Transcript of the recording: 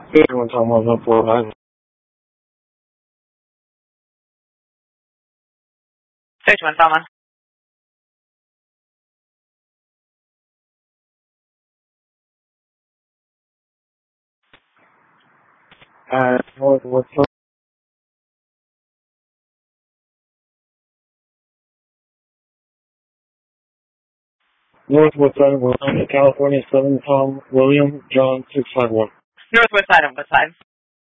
Everyone Tom 145. Stage 1, Tom 1. Northwest side of California, 7 Tom William John 651. Northwest side of what side?